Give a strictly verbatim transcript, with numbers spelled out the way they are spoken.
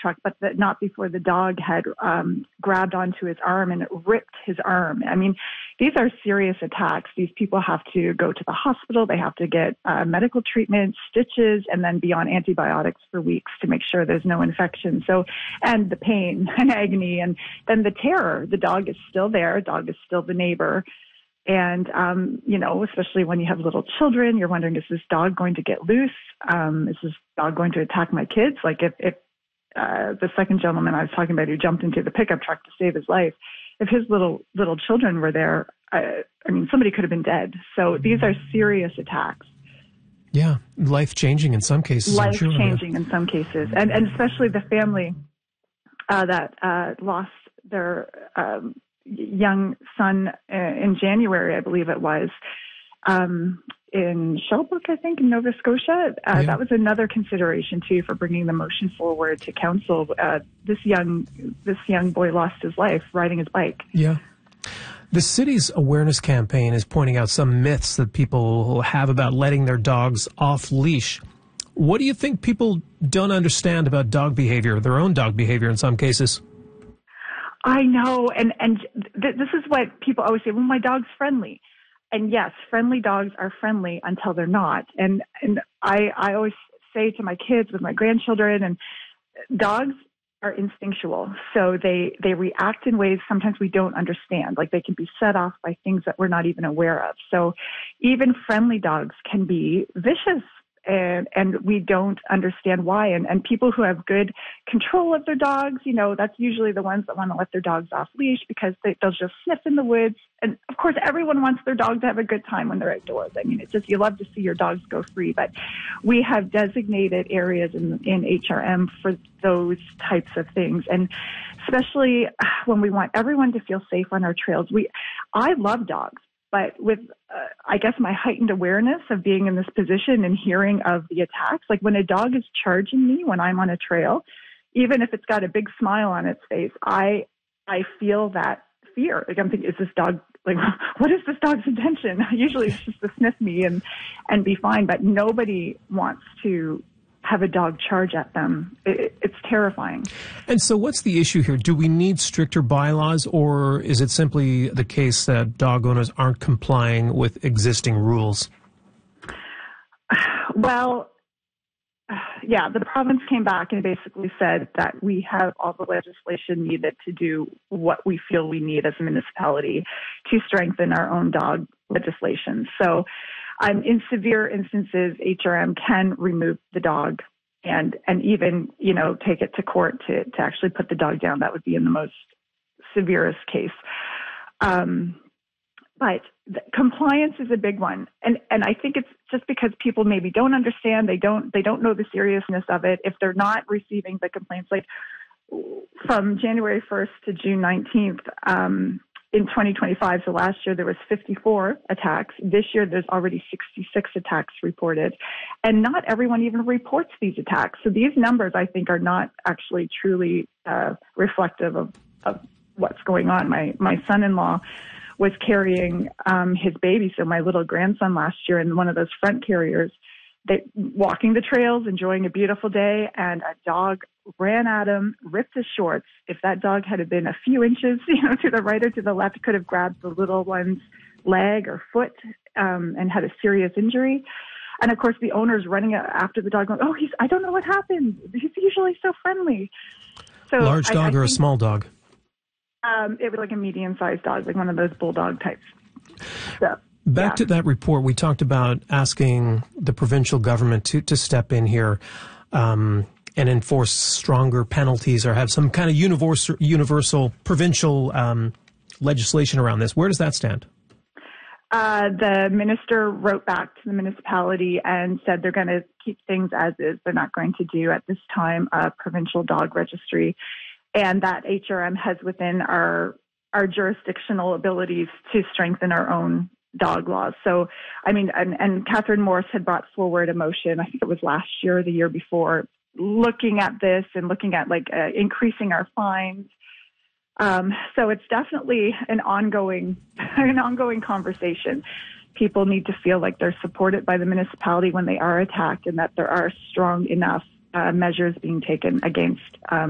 truck, but the, not before the dog had um, grabbed onto his arm and it ripped his arm. I mean, these are serious attacks. These people have to go to the hospital. They have to get uh, medical treatment, stitches, and then be on antibiotics for weeks to make sure there's no infection. So, and the pain and agony, and then the terror. The dog is still there. Dog is still the neighbor. And, um, you know, especially when you have little children, you're wondering, is this dog going to get loose? Um, is this dog going to attack my kids? Like if, if uh, the second gentleman I was talking about who jumped into the pickup truck to save his life, if his little little children were there, uh, I mean, somebody could have been dead. So these are serious attacks. Yeah, life-changing in some cases. Life-changing in some cases. And, and especially the family uh, that uh, lost their um young son uh, in January, I believe it was, um, in Shelbrooke, I think, in Nova Scotia. Uh, yeah. That was another consideration, too, for bringing the motion forward to council. Uh, this young this young boy lost his life riding his bike. Yeah. The city's awareness campaign is pointing out some myths that people have about letting their dogs off leash. What do you think people don't understand about dog behavior, their own dog behavior in some cases? I know, and and th- this is what people always say, well, my dog's friendly. And yes, friendly dogs are friendly until they're not. And and I, I always say to my kids with my grandchildren, and dogs are instinctual. So they, they react in ways sometimes we don't understand. Like they can be set off by things that we're not even aware of. So even friendly dogs can be vicious. And, and we don't understand why. And, and people who have good control of their dogs, you know, that's usually the ones that want to let their dogs off leash because they, they'll just sniff in the woods. And of course, everyone wants their dog to have a good time when they're outdoors. I mean, it's just, you love to see your dogs go free, but we have designated areas in, in H R M for those types of things. And especially when we want everyone to feel safe on our trails. We, I love dogs. But with, uh, I guess, my heightened awareness of being in this position and hearing of the attacks, like when a dog is charging me when I'm on a trail, even if it's got a big smile on its face, I I feel that fear. Like I'm thinking, is this dog, like, what is this dog's intention? Usually it's just to sniff me and, and be fine, but nobody wants to have a dog charge at them. It, it's terrifying. And so what's the issue here? Do we need stricter bylaws, or is it simply the case that dog owners aren't complying with existing rules? Well, yeah, the province came back and basically said that we have all the legislation needed to do what we feel we need as a municipality to strengthen our own dog legislation. So Um, in severe instances, H R M can remove the dog and and even, you know, take it to court to, to actually put the dog down. That would be in the most severest case. Um, but the, compliance is a big one. And and I think it's just because people maybe don't understand, they don't they don't know the seriousness of it. If they're not receiving the complaints, like from January first to June nineteenth, um, in twenty twenty-five, so last year there was fifty-four attacks. This year there's already sixty-six attacks reported. And not everyone even reports these attacks. So these numbers, I think, are not actually truly uh, reflective of, of what's going on. My my son-in-law was carrying um, his baby, so my little grandson last year in one of those front carriers, they walking the trails, enjoying a beautiful day, and a dog ran at him, ripped his shorts. If that dog had been a few inches, you know, to the right or to the left, could have grabbed the little one's leg or foot um, and had a serious injury. And of course, the owner's running after the dog, going, "Oh, he's, I don't know what happened. He's usually so friendly." So large dog I, I or think, a small dog? Um, it was like a medium-sized dog, like one of those bulldog types. So. Back yeah. to that report, we talked about asking the provincial government to, to step in here um, and enforce stronger penalties or have some kind of universal, universal provincial um, legislation around this. Where does that stand? Uh, the minister wrote back to the municipality and said they're going to keep things as is. They're not going to do at this time a provincial dog registry, and that H R M has within our our jurisdictional abilities to strengthen our own dog laws. So, I mean, and, and Catherine Morris had brought forward a motion, I think it was last year or the year before, looking at this and looking at like uh, increasing our fines. Um, so it's definitely an ongoing, an ongoing conversation. People need to feel like they're supported by the municipality when they are attacked and that there are strong enough uh, measures being taken against um,